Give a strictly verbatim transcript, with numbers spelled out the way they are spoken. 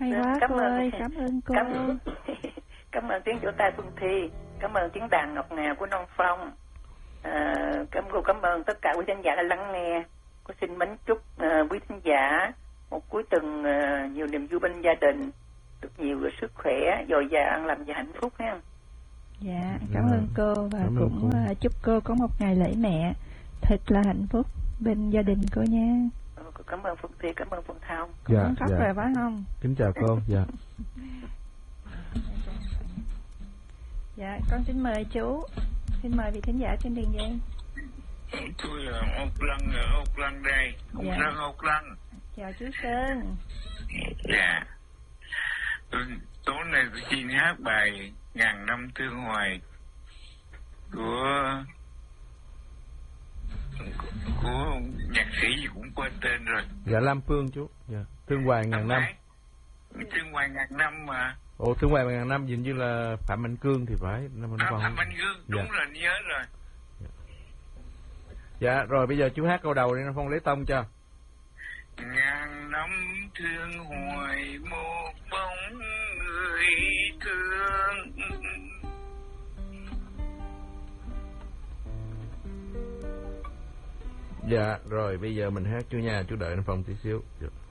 hay quá cảm cô ơn, ơi, cảm ơn cô. Cảm ơn, cảm ơn tiếng vỗ tay Phương Thi, cảm ơn tiếng đàn ngọt ngào của Non Phong. À, cảm cô cảm ơn tất cả quý khán giả đã lắng nghe. Cô xin mến chúc uh, quý khán giả một cuối tuần uh, nhiều niềm vui bên gia đình, được nhiều sức khỏe, dồi dào, an lành và hạnh phúc ha. Dạ, cảm ừ. ơn cô và cảm cũng cô. Uh, chúc cô có một ngày lễ mẹ thật là hạnh phúc bên gia đình cô nha. Ừ, cảm ơn Phương Thi, cảm ơn Phương Thao. Cô dạ, muốn khóc dạ. rồi phải không? Kính chào cô. Dạ. Dạ, con xin mời chú. Xin mời vị khán giả trên đường dây. Tôi là Ốc Lăng ở Ốc Lăng đây. Ốc dạ. Lăng, Ốc Lăng. Chào chú Sơn. Dạ. Tôi, tối nay tôi xin hát bài Ngàn Năm Thương Hoài của của nhạc sĩ gì cũng quên tên rồi. Dạ Lam Phương chú. Dạ. Thương Hoài Ngàn Năm. Thương Hoài Ngàn Năm mà. Ồ, Thương Hoài Ngàn Năm dường như là Phạm Mạnh Cương thì phải. À, Phạm Mạnh Cương, đúng dạ. rồi, nhớ rồi. Dạ. Dạ, rồi bây giờ chú hát câu đầu đi, nó Phong lấy tông cho. Ngàn năm thương hoài một bóng người thương. Dạ, rồi bây giờ mình hát chú nha, chú đợi nó Phong tí xíu. Dạ.